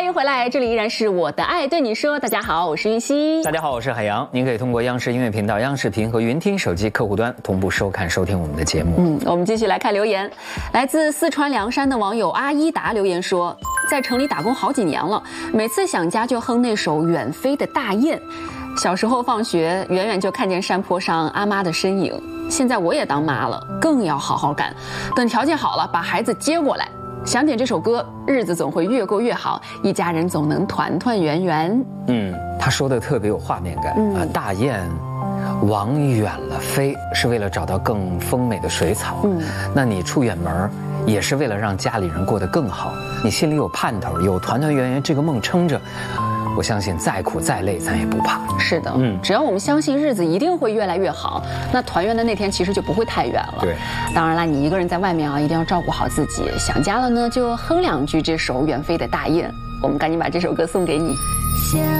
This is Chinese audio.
迎回来，这里依然是我的爱对你说。大家好，我是玉溪。 大家好，我是海洋。您可以通过央视音乐频道、央视频和云听手机客户端同步收看、收听我们的节目。 我们继续来看留言。来自四川凉山的网友阿依达留言说，在城里打工好几年了，每次想家就哼那首《远飞的大雁》。小时候放学，远远就看见山坡上阿妈的身影。现在我也当妈了，更要好好干。等条件好了，把孩子接过来。想点这首歌，日子总会越过越好，一家人总能团团圆圆。 他说的特别有画面感啊！大雁往远了飞，是为了找到更丰美的水草。那你出远门，也是为了让家里人过得更好。你心里有盼头，有团团圆圆这个梦撑着。我相信再苦再累咱也不怕。 是的，只要我们相信日子一定会越来越好，那团圆的那天其实就不会太远了。 对， 当然了，你一个人在外面啊，一定要照顾好自己。想家了呢，就哼两句这首《远飞的大雁》。我们赶紧把这首歌送给你。